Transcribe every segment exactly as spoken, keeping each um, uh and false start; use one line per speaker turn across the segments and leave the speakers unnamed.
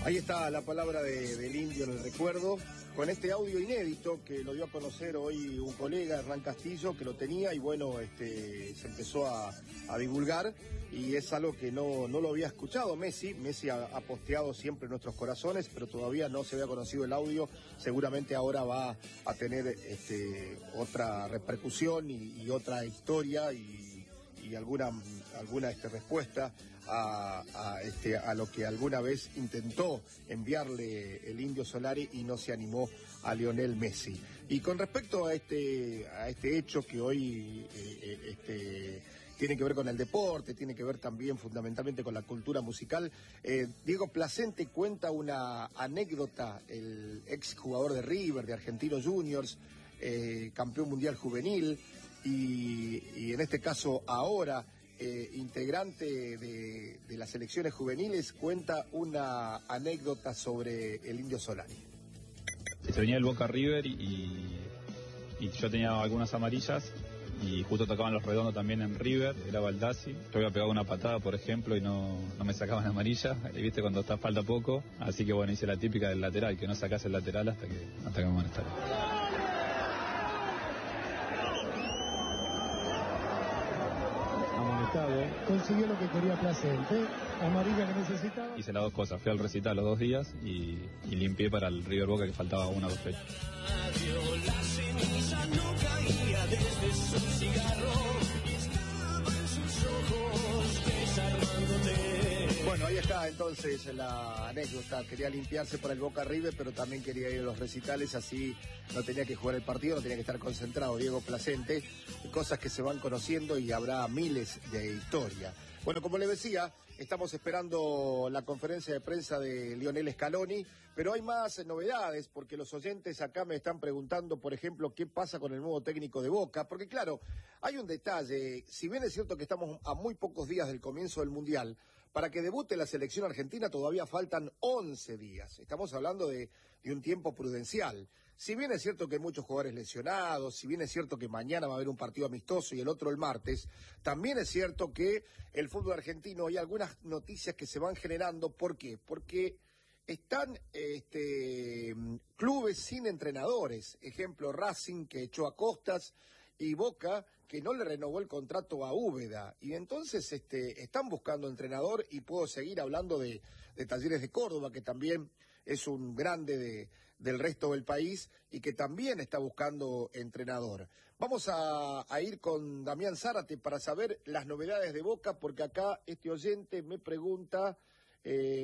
Ahí está la palabra de, del Indio en el recuerdo, con este audio inédito que lo dio a conocer hoy un colega, Hernán Castillo, que lo tenía y bueno, este, se empezó a, a divulgar y es algo que no, no lo había escuchado Messi. Messi ha, ha posteado siempre en nuestros corazones, pero todavía no se había conocido el audio. Seguramente ahora va a tener este, otra repercusión y, y otra historia y, y alguna, alguna este, respuesta A, a, este, a lo que alguna vez intentó enviarle el Indio Solari y no se animó a Lionel Messi. Y con respecto a este, a este hecho que hoy eh, este, tiene que ver con el deporte, tiene que ver también fundamentalmente con la cultura musical, eh, Diego Placente cuenta una anécdota, el ex jugador de River, de Argentinos Juniors, eh, campeón mundial juvenil y, y en este caso ahora Eh, integrante de, de las selecciones juveniles, cuenta una anécdota sobre el Indio Solari.
Se venía el Boca River y, y yo tenía algunas amarillas y justo tocaban los redondos también en River, era Baldassi. Yo había pegado una patada, por ejemplo, y no, no me sacaban amarilla, y viste cuando está falta poco, así que bueno, hice la típica del lateral, que no sacás el lateral hasta que, hasta que me amonestaron.
Consiguió lo que quería Placente, amarilla que necesitaba.
Hice las dos cosas, fui al recital los dos días y, y limpié para el River Boca que faltaba una o dos fechas.
La ceniza no caía desde su cigarro, estaba en sus ojos desarmándote.
Bueno, ahí está entonces la anécdota. Quería limpiarse para el Boca River, pero también quería ir a los recitales, así no tenía que jugar el partido, no tenía que estar concentrado. Diego Placente, cosas que se van conociendo y habrá miles de historia. Bueno, como les decía, estamos esperando la conferencia de prensa de Lionel Scaloni, pero hay más novedades porque los oyentes acá me están preguntando, por ejemplo, qué pasa con el nuevo técnico de Boca, porque claro, hay un detalle, si bien es cierto que estamos a muy pocos días del comienzo del Mundial, para que debute la selección argentina todavía faltan once días, estamos hablando de, de un tiempo prudencial. Si bien es cierto que hay muchos jugadores lesionados, si bien es cierto que mañana va a haber un partido amistoso y el otro el martes, también es cierto que el fútbol argentino hay algunas noticias que se van generando. ¿Por qué? Porque están este, clubes sin entrenadores. Ejemplo, Racing, que echó a Costas, y Boca, que no le renovó el contrato a Úbeda. Y entonces este, están buscando entrenador, y puedo seguir hablando de, de Talleres de Córdoba, que también es un grande de, del resto del país y que también está buscando entrenador. Vamos a, a ir con Damián Zárate para saber las novedades de Boca, porque acá este oyente me pregunta... Eh,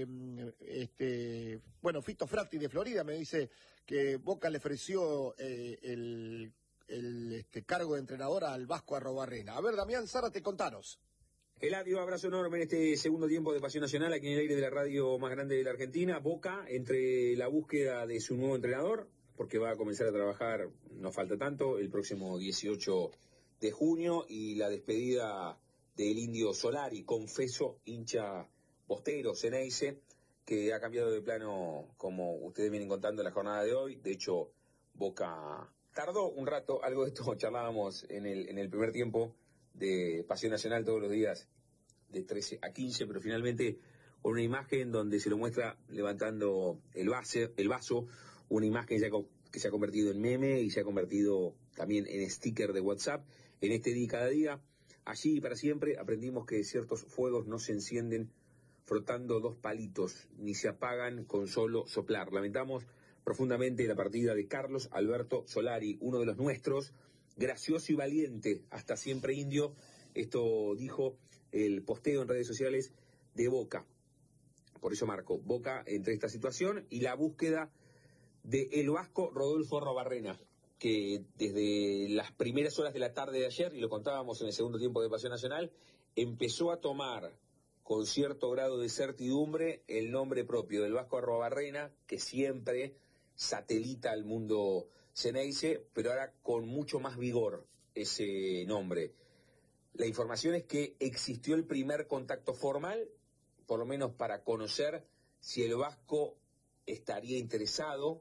este, bueno, Fito Fratti de Florida me dice que Boca le ofreció eh, el, el este, cargo de entrenador al Vasco Arrobarrena. A ver, Damián Zárate, contanos.
Eladio, abrazo enorme en este segundo tiempo de Pasión Nacional, aquí en el aire de la radio más grande de la Argentina. Boca, entre la búsqueda de su nuevo entrenador, porque va a comenzar a trabajar, no falta tanto, el próximo dieciocho de junio, y la despedida del Indio Solari, confeso, hincha postero, Ceneice, que ha cambiado de plano, como ustedes vienen contando en la jornada de hoy. De hecho, Boca tardó un rato, algo de esto charlábamos en el, en el primer tiempo de Pasión Nacional todos los días, de trece a quince, pero finalmente con una imagen donde se lo muestra levantando el, base, el vaso, una imagen ya que se ha convertido en meme y se ha convertido también en sticker de WhatsApp. En este día y cada día, allí y para siempre, aprendimos que ciertos fuegos no se encienden frotando dos palitos, ni se apagan con solo soplar. Lamentamos profundamente la partida de Carlos Alberto Solari, uno de los nuestros, gracioso y valiente, hasta siempre indio. Esto dijo el posteo en redes sociales de Boca. Por eso marco Boca entre esta situación y la búsqueda de el vasco Rodolfo Arrobarrena, que desde las primeras horas de la tarde de ayer, y lo contábamos en el segundo tiempo de Pasión Nacional, empezó a tomar con cierto grado de certidumbre el nombre propio del Vasco Arrobarrena, que siempre satelita al mundo Ceneice, pero ahora con mucho más vigor ese nombre. La información es que existió el primer contacto formal, por lo menos para conocer si el Vasco estaría interesado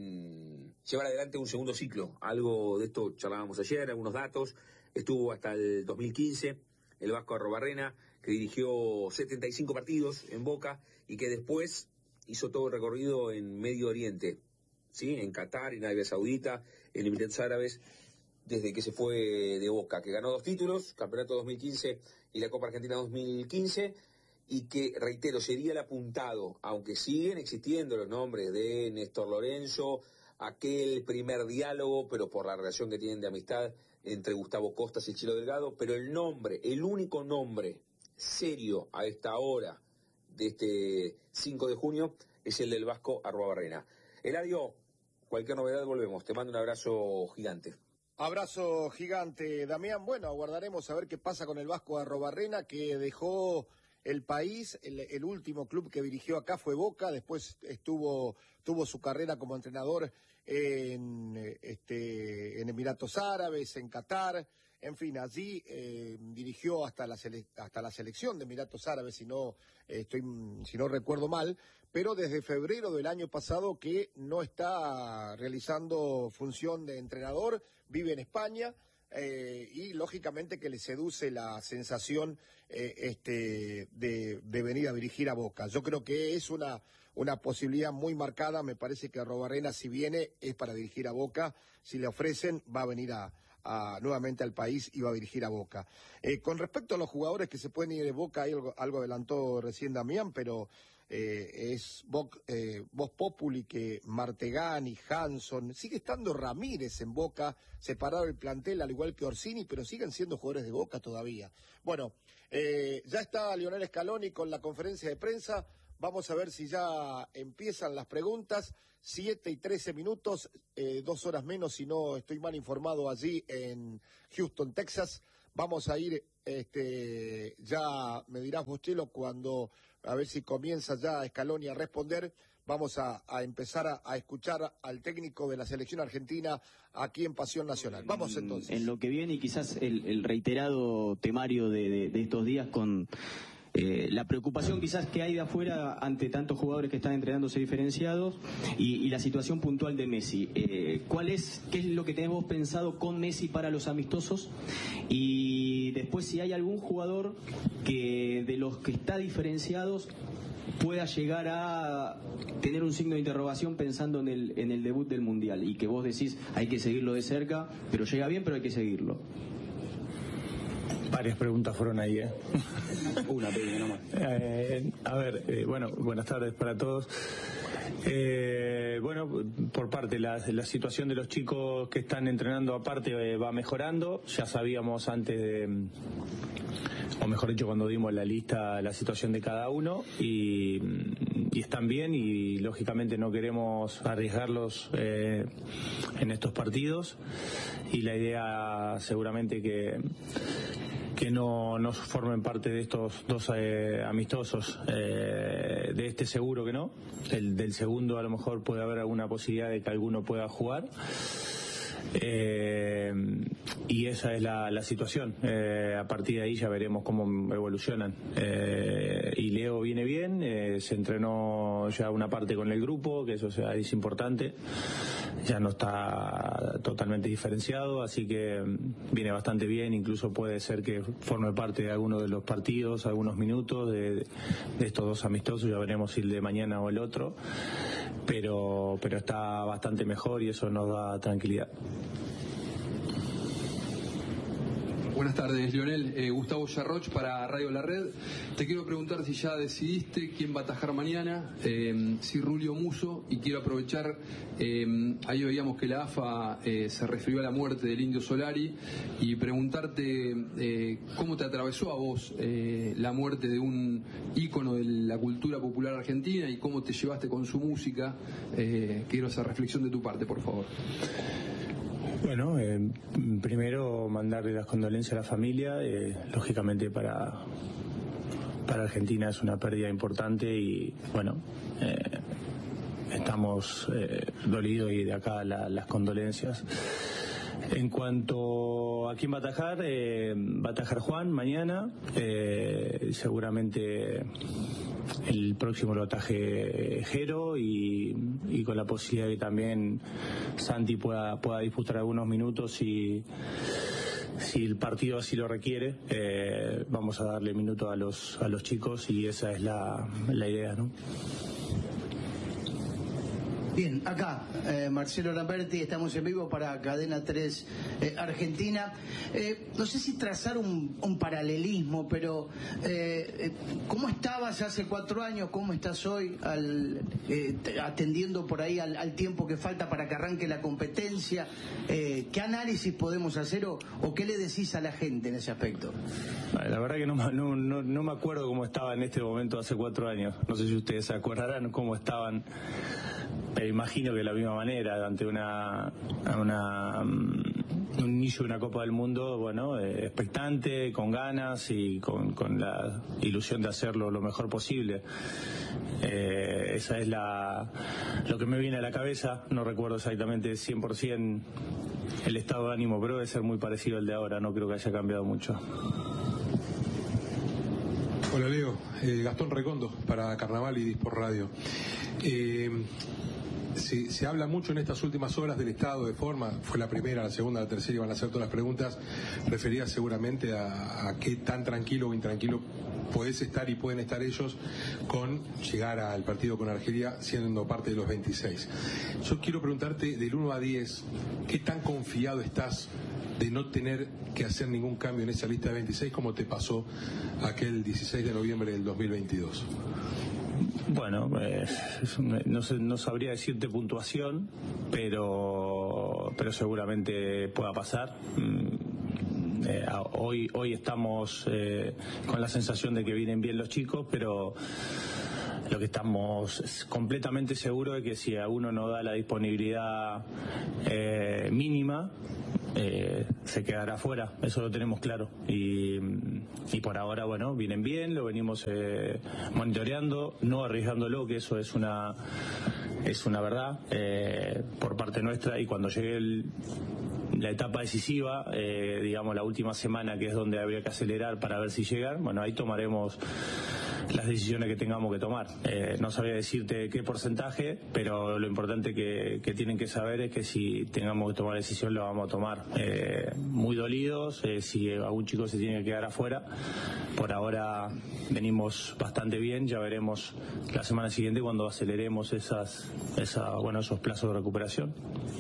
en llevar adelante un segundo ciclo. Algo de esto charlábamos ayer, algunos datos. Estuvo hasta el dos mil quince el Vasco Arrobarrena, que dirigió setenta y cinco partidos en Boca y que después hizo todo el recorrido en Medio Oriente, ¿sí? En Qatar, en Arabia Saudita, en Emiratos Árabes, desde que se fue de Boca, que ganó dos títulos, Campeonato dos mil quince y la Copa Argentina dos mil quince, y que, reitero, sería el apuntado, aunque siguen existiendo los nombres de Néstor Lorenzo, aquel primer diálogo, pero por la relación que tienen de amistad entre Gustavo Costas y Chilo Delgado, pero el nombre, el único nombre serio a esta hora de este cinco de junio es el del Vasco Arruabarrena. Eladio, cualquier novedad volvemos. Te mando un abrazo gigante.
Abrazo gigante, Damián. Bueno, aguardaremos a ver qué pasa con el Vasco Arruabarrena, que dejó el país. El, el último club que dirigió acá fue Boca, después estuvo tuvo su carrera como entrenador en, este, en Emiratos Árabes, en Qatar, en fin, allí eh, dirigió hasta la, sele, hasta la selección de Emiratos Árabes, si no, eh, estoy, si no recuerdo mal, pero desde febrero del año pasado que no está realizando función de entrenador, vive en España. Eh, y lógicamente que le seduce la sensación eh, este, de, de venir a dirigir a Boca. Yo creo que es una, una posibilidad muy marcada. Me parece que Arruabarrena, si viene, es para dirigir a Boca. Si le ofrecen, va a venir a, a, nuevamente al país y va a dirigir a Boca. Eh, con respecto a los jugadores que se pueden ir de Boca, algo, algo adelantó recién Damián, pero Eh, es Voz eh, Populi que Martegani, Hanson, sigue estando Ramírez en Boca, separado el plantel al igual que Orsini, pero siguen siendo jugadores de Boca todavía. Bueno, eh, ya está Lionel Scaloni con la conferencia de prensa, vamos a ver si ya empiezan las preguntas, siete y trece minutos, eh, dos horas menos si no estoy mal informado allí en Houston, Texas. Vamos a ir, este, ya me dirás vos, Chelo, cuando, a ver si comienza ya Scaloni a responder, vamos a, a empezar a, a escuchar al técnico de la selección argentina aquí en Pasión Nacional. Vamos entonces.
En lo que viene y quizás el, el reiterado temario de, de, de estos días con eh, la preocupación quizás que hay de afuera ante tantos jugadores que están entrenándose diferenciados y, y la situación puntual de Messi. Eh, ¿cuál es, qué es lo que tenés vos pensado con Messi para los amistosos? Y después si hay algún jugador que de los que está diferenciados pueda llegar a tener un signo de interrogación pensando en el, en el debut del Mundial y que vos decís hay que seguirlo de cerca, pero llega bien, pero hay que seguirlo.
Varias preguntas fueron ahí, ¿eh?
Una pequeña nomás.
Eh, a ver, eh, bueno, buenas tardes para todos. Eh, bueno, por parte, la, la situación de los chicos que están entrenando aparte eh, va mejorando. Ya sabíamos antes de, o mejor dicho, cuando dimos la lista, la situación de cada uno y, y están bien y lógicamente no queremos arriesgarlos eh, en estos partidos y la idea seguramente que que no, no formen parte de estos dos eh, amistosos, eh, de este seguro que no, el del segundo a lo mejor puede haber alguna posibilidad de que alguno pueda jugar. Eh, y esa es la, la situación. Eh, a partir de ahí ya veremos cómo evolucionan. Eh, y Leo viene bien, eh, se entrenó ya una parte con el grupo, que eso es importante. Ya no está totalmente diferenciado, así que viene bastante bien. Incluso puede ser que forme parte de alguno de los partidos, algunos minutos de, de estos dos amistosos. Ya veremos si el de mañana o el otro. Pero, pero está bastante mejor y eso nos da tranquilidad.
Buenas tardes, Lionel. Eh, Gustavo Yarroch para Radio La Red. Te quiero preguntar si ya decidiste quién va a atajar mañana, eh, si Rulio Musso, y quiero aprovechar, eh, ahí veíamos que la A F A eh, se refirió a la muerte del Indio Solari, y preguntarte eh, cómo te atravesó a vos eh, la muerte de un ícono de la cultura popular argentina y cómo te llevaste con su música. Eh, quiero esa reflexión de tu parte, por favor.
Bueno, eh, primero mandarle las condolencias a la familia, eh, lógicamente para, para Argentina es una pérdida importante y bueno, eh, estamos eh, dolidos y de acá la, las condolencias. En cuanto a quién va a atajar, eh, va a atajar Juan mañana, eh, seguramente el próximo lo ataje Jero y, y con la posibilidad de que también Santi pueda, pueda disputar algunos minutos si, si el partido así lo requiere. Eh, vamos a darle minutos a los, a los chicos y esa es la, la idea, ¿no?
Bien, acá, eh, Marcelo Lamberti, estamos en vivo para Cadena tres eh, Argentina. Eh, no sé si trazar un, un paralelismo, pero eh, ¿cómo estabas hace cuatro años? ¿Cómo estás hoy al, eh, atendiendo por ahí al, al tiempo que falta para que arranque la competencia? Eh, ¿Qué análisis podemos hacer o, o qué le decís a la gente en ese aspecto?
La verdad que no, no, no, no me acuerdo cómo estaba en este momento hace cuatro años. No sé si ustedes se acordarán cómo estaban. Pero imagino que de la misma manera, ante una, una um, un inicio de una Copa del Mundo, bueno, eh, expectante, con ganas y con, con la ilusión de hacerlo lo mejor posible. Eh, esa es la lo que me viene a la cabeza. No recuerdo exactamente cien por ciento el estado de ánimo, pero debe ser muy parecido al de ahora. No creo que haya cambiado mucho.
Hola Leo, eh, Gastón Recondo para Carnaval y Dispor Radio. Eh, se, se habla mucho en estas últimas horas del estado de forma, fue la primera, la segunda, la tercera, iban a hacer todas las preguntas referidas seguramente a, a qué tan tranquilo o intranquilo podés estar y pueden estar ellos con llegar al partido con Argelia siendo parte de los veintiséis. Yo quiero preguntarte del uno a diez, ¿qué tan confiado estás de no tener que hacer ningún cambio en esa lista de veintiséis como te pasó aquel dieciséis de noviembre del dos mil veintidós?
Bueno, eh, no, sé, no sabría decirte puntuación, pero, pero seguramente pueda pasar. Eh, hoy, hoy estamos eh, con la sensación de que vienen bien los chicos, pero lo que estamos completamente seguros es que si a uno no da la disponibilidad eh, mínima, eh, se quedará fuera. Eso lo tenemos claro. Y, y por ahora, bueno, vienen bien, lo venimos eh, monitoreando, no arriesgándolo, que eso es una es una verdad eh, por parte nuestra. Y cuando llegue el la etapa decisiva, eh, digamos la última semana, que es donde habría que acelerar para ver si llegan, bueno, ahí tomaremos las decisiones que tengamos que tomar. Eh, no sabría decirte qué porcentaje, pero lo importante que, que tienen que saber es que si tengamos que tomar decisión, lo vamos a tomar. Eh, muy dolidos, eh, si algún chico se tiene que quedar afuera. Por ahora venimos bastante bien, ya veremos la semana siguiente cuando aceleremos esas, esa, bueno, esos plazos de recuperación.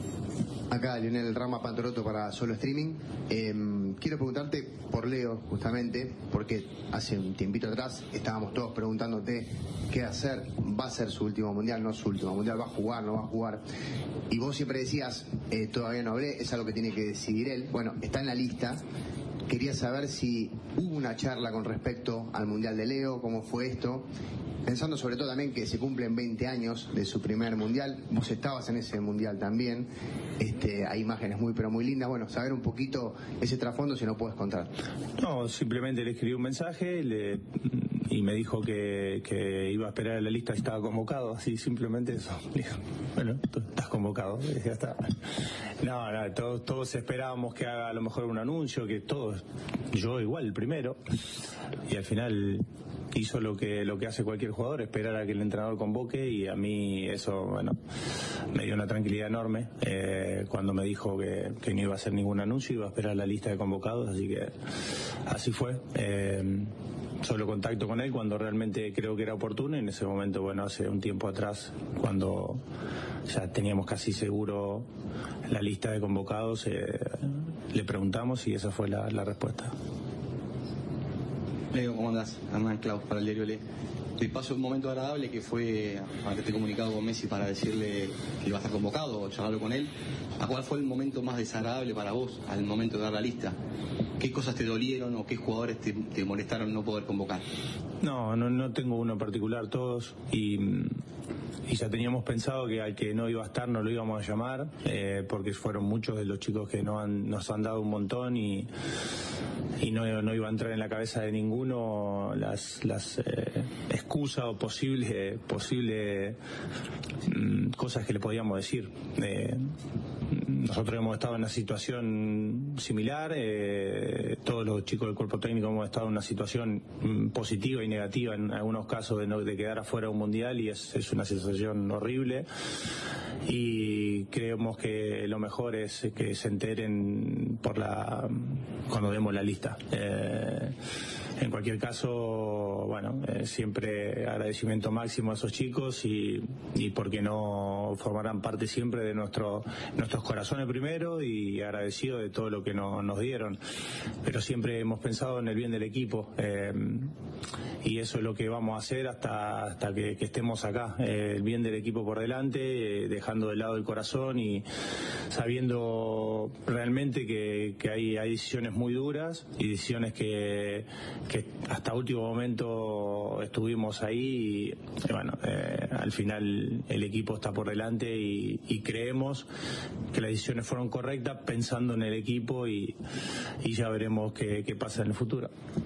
Acá Lionel Rama Pantoroto para Solo Streaming. Eh, quiero preguntarte por Leo, justamente, porque hace un tiempito atrás estábamos todos preguntándote qué hacer. Va a ser su último mundial, no su último mundial, va a jugar, no va a jugar. Y vos siempre decías, eh, todavía no hablé, es algo que tiene que decidir él. Bueno, está en la lista. Quería saber si hubo una charla con respecto al mundial de Leo, cómo fue esto. Pensando sobre todo también que se cumplen veinte años de su primer mundial, vos estabas en ese mundial también, este, hay imágenes muy pero muy lindas, bueno, saber un poquito ese trasfondo si no puedes contar.
No, simplemente le escribí un mensaje le, y me dijo que, que iba a esperar a la lista, estaba convocado, así simplemente eso. Dijo, bueno, tú estás convocado, ya está. No, no, todos, todos esperábamos que haga a lo mejor un anuncio, que todos, yo igual el primero, y al final hizo lo que lo que hace cualquier jugador, esperar a que el entrenador convoque, y a mí eso, bueno, me dio una tranquilidad enorme eh, cuando me dijo que, que no iba a hacer ningún anuncio, iba a esperar la lista de convocados, así que así fue. Eh, solo contacto con él cuando realmente creo que era oportuno, y en ese momento, bueno, hace un tiempo atrás, cuando ya teníamos casi seguro la lista de convocados, eh, le preguntamos y esa fue la, la respuesta.
Leo, ¿cómo andás? Hernán Claus para el diario Le. Te paso un momento agradable que fue haberte comunicado con Messi para decirle que iba a estar convocado o charlarlo con él. ¿A cuál fue el momento más desagradable para vos al momento de dar la lista? ¿Qué cosas te dolieron o qué jugadores te, te molestaron no poder convocar?
No, no, no tengo uno en particular, todos, y, y ya teníamos pensado que al que no iba a estar no lo íbamos a llamar, eh, porque fueron muchos de los chicos que no han, nos han dado un montón, y y no, no iba a entrar en la cabeza de ninguno las, las eh, excusas o posibles posible, mm, cosas que le podíamos decir. Eh, nosotros hemos estado en una situación similar, eh, todos los chicos del cuerpo técnico hemos estado en una situación mm, positiva y negativa en algunos casos de, no, de quedar afuera de un mundial, y es, es una sensación horrible, y creemos que lo mejor es que se enteren por la cuando demos la lista. Eh, En cualquier caso, bueno, eh, siempre agradecimiento máximo a esos chicos y, y porque no formarán parte siempre de nuestro, nuestros corazones primero, y agradecido de todo lo que no, nos dieron. Pero siempre hemos pensado en el bien del equipo, eh, y eso es lo que vamos a hacer hasta, hasta que, que estemos acá, eh, el bien del equipo por delante, eh, dejando de lado el corazón y sabiendo realmente que, que hay, hay decisiones muy duras y decisiones que, que hasta último momento estuvimos ahí, y bueno, eh, al final el equipo está por delante y, y creemos que las decisiones fueron correctas pensando en el equipo, y, y ya veremos qué, qué pasa en el futuro.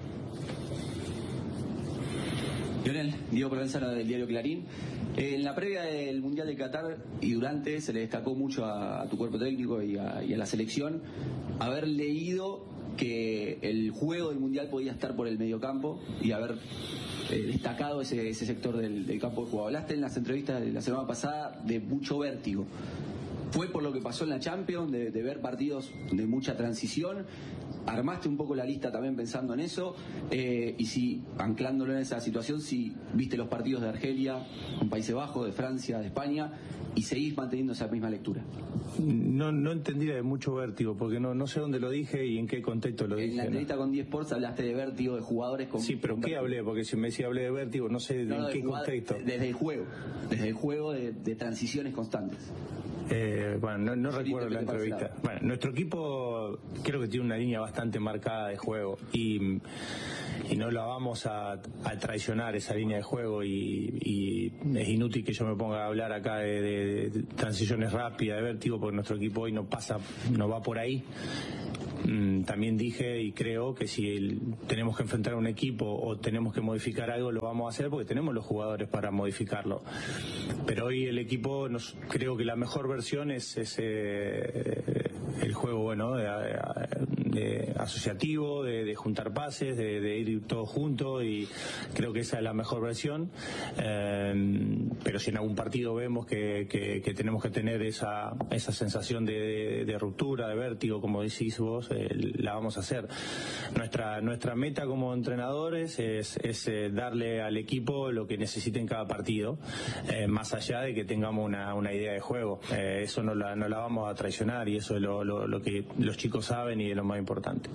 Lionel, Diego Provenzano del diario Clarín. En la previa del Mundial de Qatar y durante se le destacó mucho a, a tu cuerpo técnico y a, y a la selección haber leído que el juego del Mundial podía estar por el mediocampo y haber eh, destacado ese, ese sector del, del campo de juego. Hablaste en las entrevistas de la semana pasada de mucho vértigo. ¿Fue por lo que pasó en la Champions, de, de ver partidos de mucha transición? ¿Armaste un poco la lista también pensando en eso? Eh, y si, anclándolo en esa situación, si viste los partidos de Argelia, con Países Bajos, de Francia, de España, y seguís manteniendo esa misma lectura.
No, no entendí de mucho vértigo, porque no, no sé dónde lo dije y en qué contexto lo
en
dije.
En la entrevista ¿no? con diez Sports hablaste de vértigo, de jugadores con...
Sí, pero
con
¿qué
vértigo.
hablé? Porque si me decía hablé de vértigo, no sé
no,
en
no,
qué
jugada,
contexto.
Desde el juego, desde el juego de, de transiciones constantes.
Eh, bueno, no, no recuerdo la entrevista. Bueno, nuestro equipo creo que tiene una línea bastante marcada de juego y, y no la vamos a, a traicionar esa línea de juego, y, y es inútil que yo me ponga a hablar acá de, de, de transiciones rápidas, de vértigo, porque nuestro equipo hoy no pasa, no va por ahí. También dije y creo que si el, tenemos que enfrentar a un equipo o tenemos que modificar algo, lo vamos a hacer porque tenemos los jugadores para modificarlo. Pero hoy el equipo, nos, creo que la mejor versión es, es eh, el juego bueno de, de asociativo, de, de juntar pases, de, de ir todos juntos, y creo que esa es la mejor versión. Eh, pero si en algún partido vemos que, que, que tenemos que tener esa, esa sensación de, de, de ruptura, de vértigo, como decís vos, eh, la vamos a hacer. Nuestra nuestra meta como entrenadores es, es eh, darle al equipo lo que necesite en cada partido, eh, más allá de que tengamos una, una idea de juego. Eh, eso no la, no la vamos a traicionar, y eso es lo, lo, lo que los chicos saben y es lo más importante.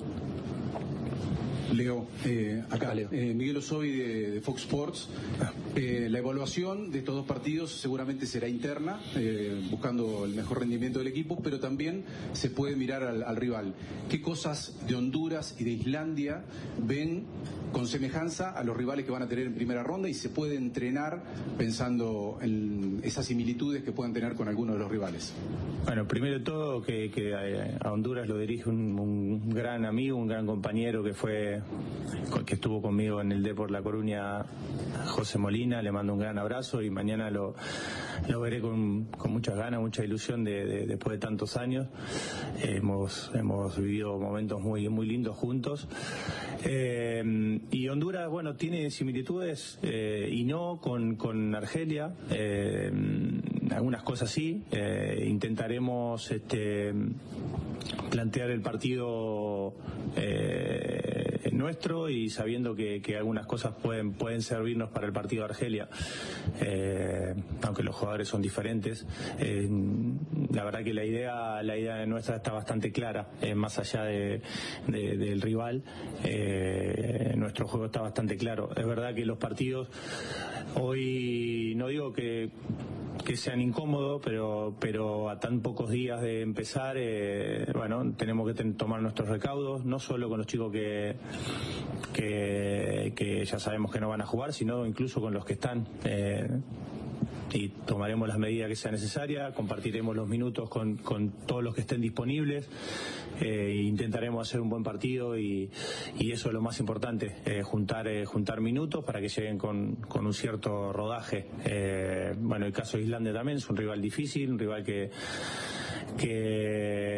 Leo, eh, acá, Leo. Eh, Miguel Osovi de, de Fox Sports. Eh, la evaluación de estos dos partidos seguramente será interna, eh, buscando el mejor rendimiento del equipo, pero también se puede mirar al, al rival. ¿Qué cosas de Honduras y de Islandia ven con semejanza a los rivales que van a tener en primera ronda, y se puede entrenar pensando en esas similitudes que puedan tener con algunos de los rivales?
Bueno, primero de todo que, que a Honduras lo dirige un, un gran amigo, un gran compañero que fue que estuvo conmigo en el Depor La Coruña, José Molina. Le mando un gran abrazo y mañana lo, lo veré con, con muchas ganas, mucha ilusión de, de, después de tantos años. Eh, hemos, hemos vivido momentos muy, muy lindos juntos. Eh, y Honduras, bueno, tiene similitudes eh, y no con, con Argelia. Eh, algunas cosas sí. Eh, intentaremos este, plantear el partido eh, nuestro, y sabiendo que, que algunas cosas pueden pueden servirnos para el partido de Argelia, eh, aunque los jugadores son diferentes. Eh, la verdad que la idea la idea nuestra está bastante clara, eh, más allá de, de, del rival. Eh, nuestro juego está bastante claro. Es verdad que los partidos hoy, no digo que que sean incómodos, pero pero a tan pocos días de empezar, eh, bueno, tenemos que ten, tomar nuestros recaudos, no solo con los chicos que, que que ya sabemos que no van a jugar, sino incluso con los que están. Eh, y tomaremos las medidas que sea necesaria, compartiremos los minutos con, con todos los que estén disponibles, eh, e intentaremos hacer un buen partido, y, y eso es lo más importante, eh, juntar eh, juntar minutos para que lleguen con, con un cierto rodaje. Eh, bueno, el caso de Islandia también es un rival difícil, un rival que que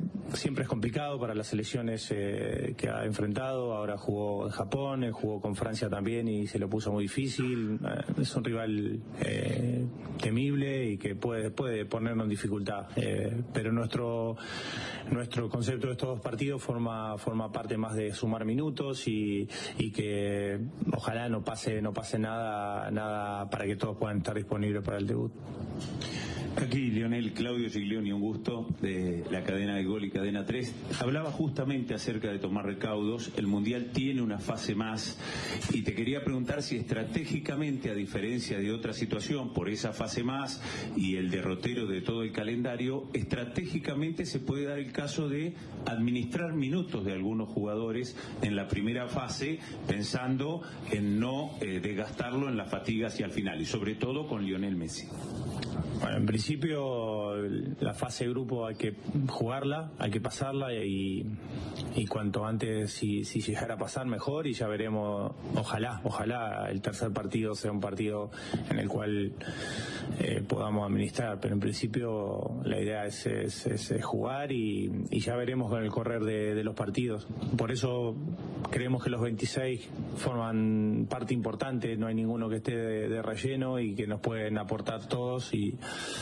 siempre es complicado para las selecciones eh, que ha enfrentado. Ahora jugó en Japón, eh, jugó con Francia también y se lo puso muy difícil. Eh, es un rival eh, temible y que puede, puede ponernos en dificultad. Eh, pero nuestro nuestro concepto de estos dos partidos forma forma parte más de sumar minutos y, y que ojalá no pase no pase nada nada para que todos puedan estar disponibles para el debut.
Aquí Lionel, Claudio Giglioni, un gusto, de la cadena de Gol y Cadena tres. Hablaba justamente acerca de tomar recaudos. El Mundial tiene una fase más y te quería preguntar si estratégicamente, a diferencia de otra situación, por esa fase más y el derrotero de todo el calendario, estratégicamente se puede dar el caso de administrar minutos de algunos jugadores en la primera fase, pensando en no eh, desgastarlo en la fatiga hacia el final, y sobre todo con Lionel Messi.
Bueno, en principio la fase de grupo hay que jugarla, hay que pasarla y, y cuanto antes si, si llegara a pasar mejor, y ya veremos, ojalá, ojalá el tercer partido sea un partido en el cual eh, podamos administrar, pero en principio la idea es, es, es, es jugar y, y ya veremos con el correr de, de los partidos. Por eso creemos que los veintiséis forman parte importante, no hay ninguno que esté de, de relleno y que nos pueden aportar todos y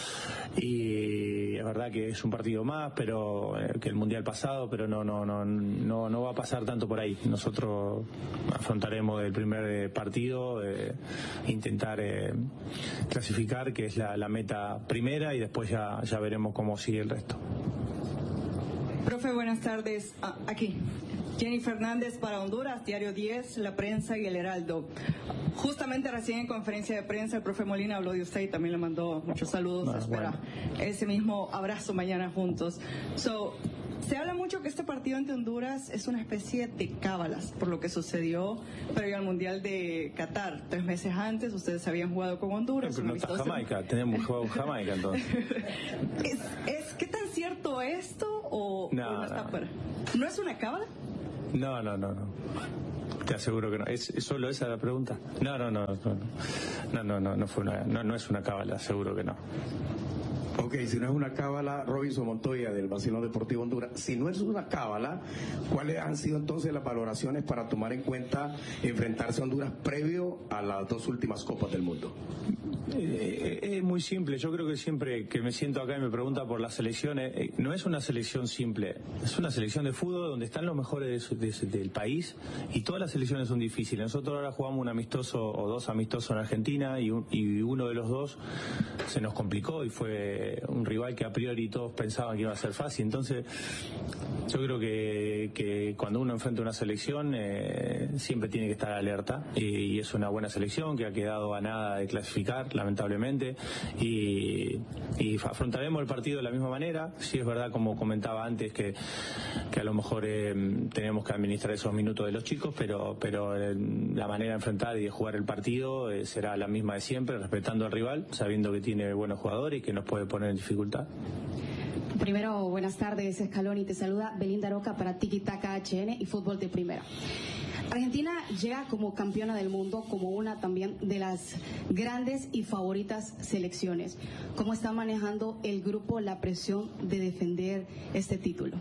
y es verdad que es un partido más pero eh, que el mundial pasado, pero no no no no no va a pasar tanto por ahí. Nosotros afrontaremos el primer partido, eh, intentar eh, clasificar, que es la, la meta primera, y después ya ya veremos cómo sigue el resto.
Profe, buenas tardes. Ah, aquí Jenny Fernández para Honduras, Diario diez, La Prensa y El Heraldo. Justamente recién en conferencia de prensa el profe Molina habló de usted y también le mandó muchos saludos. Ah, Espera bueno. ese mismo abrazo mañana juntos. So, se habla mucho que este partido ante Honduras es una especie de cábalas por lo que sucedió previo al Mundial de Qatar. Tres meses antes ustedes habían jugado con Honduras.
Pero no está Jamaica, tenemos jugado con Jamaica entonces.
¿Es, es, ¿Qué tan cierto esto o
no,
o no está
no.
fuera? ¿No es una cábala?
No, no, no, no. Te aseguro que no. ¿Es, es solo esa la pregunta? No, no, no, no, no, no, no, no fue una, no, no es una cábala, seguro que no.
Ok, si no es una cábala, Robinson Montoya del Basilón Deportivo Honduras, si no es una cábala, ¿cuáles han sido entonces las valoraciones para tomar en cuenta enfrentarse a Honduras previo a las dos últimas Copas del Mundo?
Eh, eh, es muy simple. Yo creo que siempre que me siento acá y me pregunta por las selecciones, eh, no es una selección simple, es una selección de fútbol donde están los mejores de, de, del país, y todas las selecciones son difíciles. Nosotros ahora jugamos un amistoso o dos amistosos en Argentina y, un, y uno de los dos se nos complicó y fue un rival que a priori todos pensaban que iba a ser fácil. Entonces yo creo que, que cuando uno enfrenta una selección eh, siempre tiene que estar alerta, y, y es una buena selección que ha quedado a nada de clasificar, lamentablemente, y, y afrontaremos el partido de la misma manera. Sí, es verdad, como comentaba antes, que, que a lo mejor eh, tenemos que administrar esos minutos de los chicos, pero, pero eh, la manera de enfrentar y de jugar el partido eh, será la misma de siempre, respetando al rival, sabiendo que tiene buenos jugadores y que nos puede poner en dificultad.
Primero, buenas tardes, Scaloni, te saluda Belinda Roca para Tiki Taka H N y Fútbol de Primera. Argentina llega como campeona del mundo, como una también de las grandes y favoritas selecciones. ¿Cómo está manejando el grupo la presión de defender este título?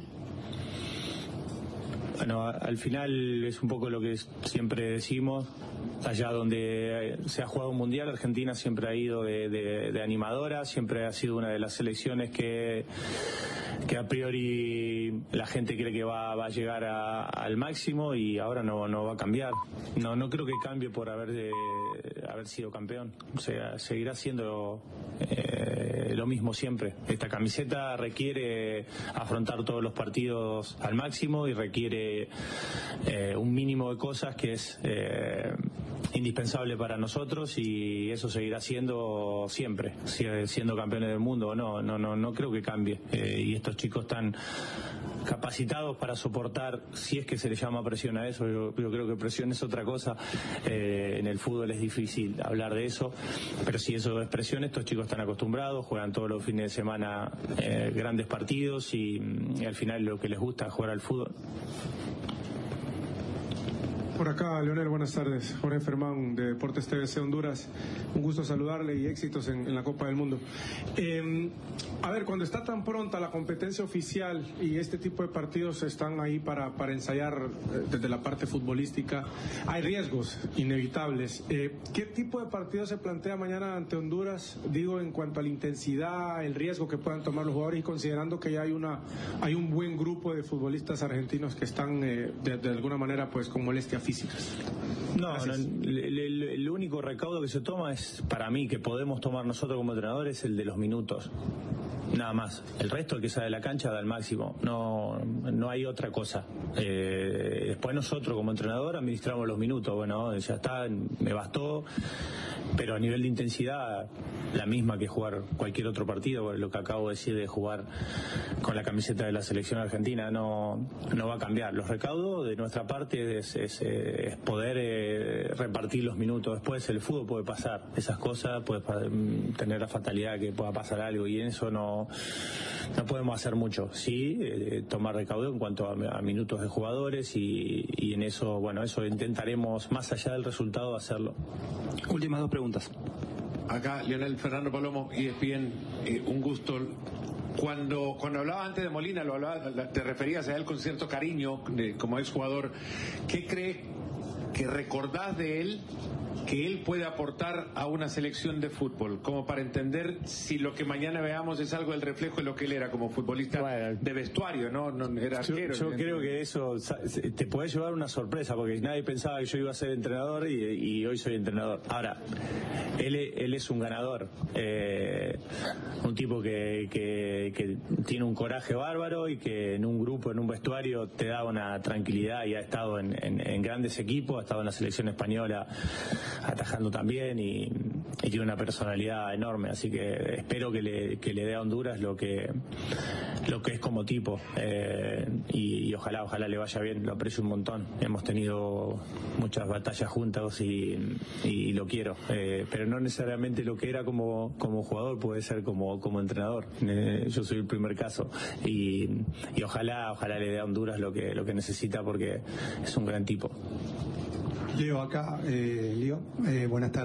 Bueno, al final es un poco lo que siempre decimos. Allá donde se ha jugado un mundial, Argentina siempre ha ido de, de, de animadora, siempre ha sido una de las selecciones que, que a priori la gente cree que va, va a llegar a, al máximo, y ahora no, no va a cambiar. No, no creo que cambie por haber, de, haber sido campeón. O sea, seguirá siendo eh, lo mismo siempre. Esta camiseta requiere afrontar todos los partidos al máximo y requiere eh, un mínimo de cosas que es eh, indispensable para nosotros, y eso seguirá siendo siempre, siendo campeones del mundo o no. No, no, no creo que cambie. Eh, y estos chicos están capacitados para soportar, si es que se les llama presión a eso. Yo, yo creo que presión es otra cosa. Eh, en el fútbol es difícil hablar de eso, pero si eso es presión, estos chicos están acostumbrados, juegan todos los fines de semana eh, grandes partidos, y, y al final lo que les gusta es jugar al fútbol.
Por acá, Leonel, buenas tardes. Jorge Fermán, de Deportes T V C Honduras. Un gusto saludarle y éxitos en, en la Copa del Mundo. Eh, a ver, cuando está tan pronta la competencia oficial y este tipo de partidos están ahí para, para ensayar eh, desde la parte futbolística, hay riesgos inevitables. Eh, ¿Qué tipo de partido se plantea mañana ante Honduras? Digo, en cuanto a la intensidad, el riesgo que puedan tomar los jugadores y considerando que ya hay, una, hay un buen grupo de futbolistas argentinos que están eh, de, de alguna manera pues con molestias físicas.
No, no el, el, el único recaudo que se toma es, para mí, que podemos tomar nosotros como entrenadores, el de los minutos. Nada más. El resto, el que sale de la cancha, da el máximo. No, no hay otra cosa. Eh, después nosotros como entrenador administramos los minutos. Bueno, ya está, me bastó. Pero a nivel de intensidad, la misma que jugar cualquier otro partido. Lo que acabo de decir de jugar con la camiseta de la selección argentina no, no va a cambiar. Los recaudos de nuestra parte es, es, es poder eh, repartir los minutos. Después el fútbol puede pasar esas cosas, puede tener la fatalidad que pueda pasar algo y en eso no no podemos hacer mucho. Sí, eh, tomar recaudo en cuanto a, a minutos de jugadores y, y en eso, bueno, eso intentaremos, más allá del resultado, hacerlo.
Últimas dos preguntas.
Acá, Leonel Fernando Palomo, E S P N, eh, un gusto. Cuando cuando hablaba antes de Molina, lo hablaba, te referías a él con cierto cariño, de, como exjugador. ¿Qué crees que recordás de él, que él puede aportar a una selección de fútbol, como para entender si lo que mañana veamos es algo del reflejo de lo que él era como futbolista, bueno, de vestuario, ¿no? no era arquero.
Yo, yo creo que eso te puede llevar una sorpresa, porque nadie pensaba que yo iba a ser entrenador y, y hoy soy entrenador. Ahora, él, él es un ganador, eh, un tipo que, que, que tiene un coraje bárbaro y que en un grupo, en un vestuario, te da una tranquilidad y ha estado en, en, en grandes equipos, ha estado en la selección española atajando también y, y tiene una personalidad enorme, así que espero que le, que le dé a Honduras lo que lo que es como tipo, eh, y, y ojalá ojalá le vaya bien, lo aprecio un montón, hemos tenido muchas batallas juntos y, y lo quiero, eh, pero no necesariamente lo que era como, como jugador puede ser como, como entrenador, eh, yo soy el primer caso y, y ojalá ojalá le dé a Honduras lo que, lo que necesita porque es un gran tipo.
Leo acá, eh, Leo, eh, buenas tardes.